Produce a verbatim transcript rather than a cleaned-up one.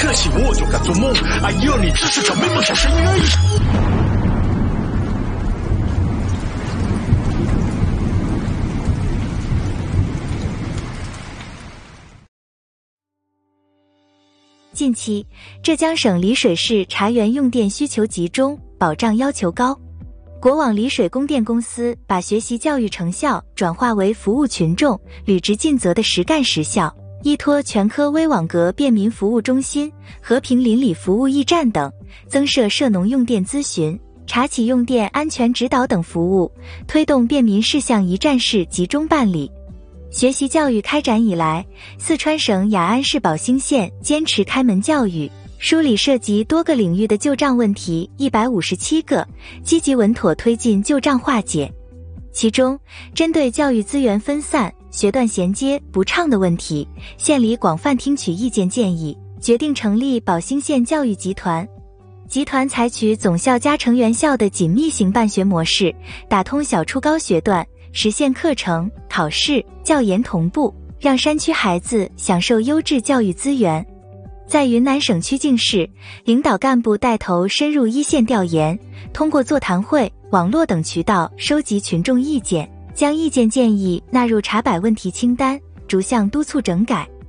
那些我就敢做梦。哎呦，你只是场没梦想声音而已。 近期，浙江省丽水市茶园用电需求集中，保障要求高。国网丽水供电公司把学习教育成效转化为服务群众、履职尽责的实干实效，依托全科微网格便民服务中心、和平邻里服务驿站等，增设涉农用电咨询、茶企用电安全指导等服务，推动便民事项一站式集中办理。学习教育开展以来，四川省雅安市宝兴县坚持开门教育，梳理涉及多个领域的旧账问题一百五十七个，积极稳妥推进旧账化解。其中，针对教育资源分散、学段衔接不畅的问题，县里广泛听取意见建议，决定成立宝兴县教育集团。集团采取总校加成员校的紧密型办学模式，打通小初高学段，实现课程、考试、教研同步，让山区孩子享受优质教育资源。在云南省曲靖市，领导干部带头深入一线调研，通过座谈会、网络等渠道收集群众意见，将意见建议纳入茶百问题清单，逐项督促整改。